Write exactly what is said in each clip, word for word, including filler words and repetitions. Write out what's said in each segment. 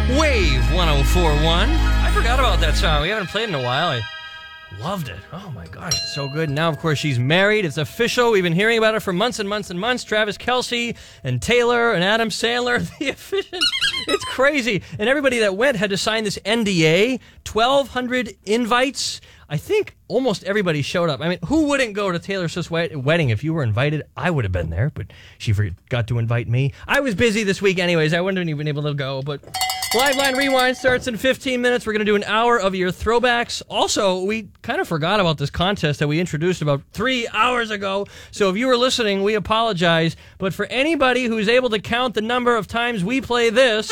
Wave one oh four point one. I forgot about that song. We haven't played it in a while. I loved it. Oh my gosh, it's so good. Now, of course, she's married. It's official. We've been hearing about it for months and months and months. Travis Kelce and Taylor and Adam Sandler. The efficient. It's crazy. And everybody that went had to sign this N D A. twelve hundred invites. I think almost everybody showed up. I mean, who wouldn't go to Taylor Swift's wedding if you were invited? I would have been there, but she forgot to invite me. I was busy this week anyways. I wouldn't have even been able to go, but Liveline Rewind starts in fifteen minutes. We're going to do an hour of your throwbacks. Also, we kind of forgot about this contest that we introduced about three hours ago. So if you were listening, we apologize. But for anybody who's able to count the number of times we play this,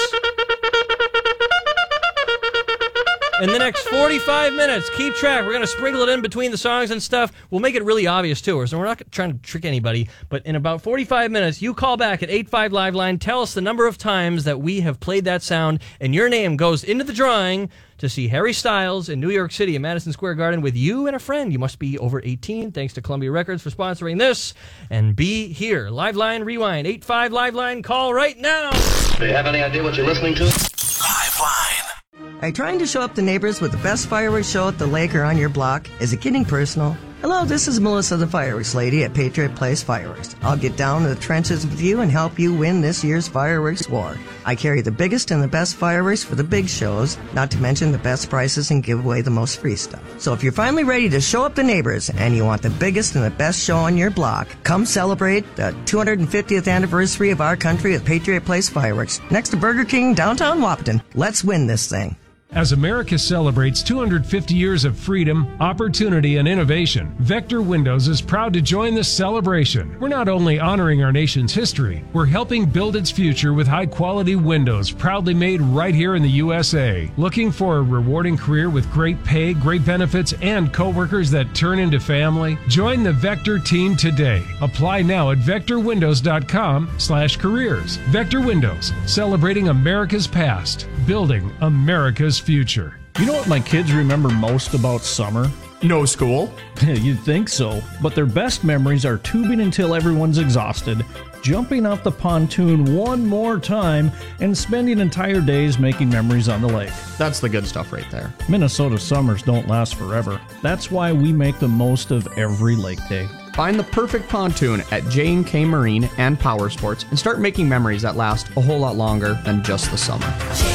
in the next forty-five minutes, keep track. We're going to sprinkle it in between the songs and stuff. We'll make it really obvious, too. So we're not trying to trick anybody. But in about forty-five minutes, you call back at eight five Liveline. Tell us the number of times that we have played that sound. And your name goes into the drawing to see Harry Styles in New York City at Madison Square Garden with you and a friend. You must be over eighteen. Thanks to Columbia Records for sponsoring this. And be here. Liveline Rewind. eight five Liveline. Call right now. Do you have any idea what you're listening to? Liveline. Are you trying to show up the neighbors with the best fireworks show at the lake or on your block? Is it getting personal? Hello, this is Melissa the Fireworks Lady at Patriot Place Fireworks. I'll get down to the trenches with you and help you win this year's fireworks war. I carry the biggest and the best fireworks for the big shows, not to mention the best prices and give away the most free stuff. So if you're finally ready to show up the neighbors and you want the biggest and the best show on your block, come celebrate the two hundred fiftieth anniversary of our country at Patriot Place Fireworks, next to Burger King, downtown Wahpeton. Let's win this thing. As America celebrates two hundred fifty years of freedom, opportunity, and innovation, Vector Windows is proud to join the celebration. We're not only honoring our nation's history, we're helping build its future with high-quality windows proudly made right here in the U S A. Looking for a rewarding career with great pay, great benefits, and coworkers that turn into family? Join the Vector team today. Apply now at vector windows dot com slash careers. Vector Windows, celebrating America's past, building America's future. You know what my kids remember most about summer? No school. You'd think so, but their best memories are tubing until everyone's exhausted, jumping off the pontoon one more time, and spending entire days making memories on the lake. That's the good stuff right there. Minnesota summers don't last forever. That's why we make the most of every lake day. Find the perfect pontoon at J and K Marine and Power Sports and start making memories that last a whole lot longer than just the summer.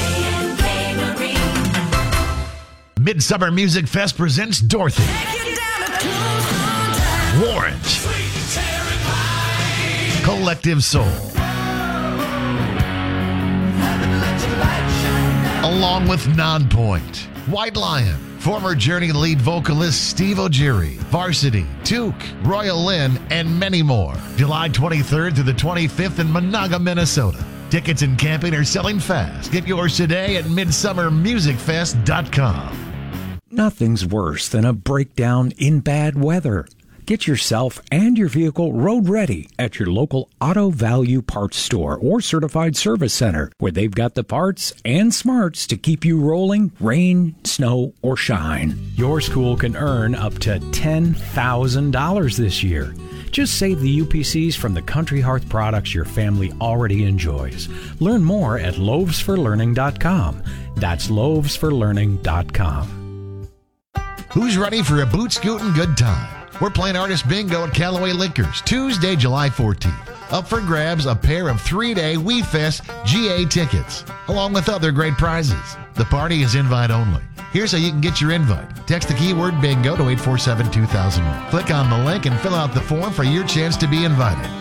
Midsummer Music Fest presents Dorothy, Warrant, Collective Soul, along with Nonpoint, White Lion, former Journey lead vocalist Steve O'Geary, Varsity, Took, Royal Lynn, and many more. July twenty-third through the twenty-fifth in Monaga, Minnesota. Tickets and camping are selling fast. Get yours today at midsummer music fest dot com. Nothing's worse than a breakdown in bad weather. Get yourself and your vehicle road ready at your local Auto Value Parts store or certified service center, where they've got the parts and smarts to keep you rolling, rain, snow, or shine. Your school can earn up to ten thousand dollars this year. Just save the U P Cs from the Country Hearth products your family already enjoys. Learn more at loaves for learning dot com. That's loaves for learning dot com. Who's ready for a boot scootin' good time? We're playing Artist Bingo at Callaway Liquors Tuesday, July fourteenth. Up for grabs a pair of three-day We Fest G A tickets, along with other great prizes. The party is invite only. Here's how you can get your invite. Text the keyword bingo to eight four seven two thousand one. Click on the link and fill out the form for your chance to be invited.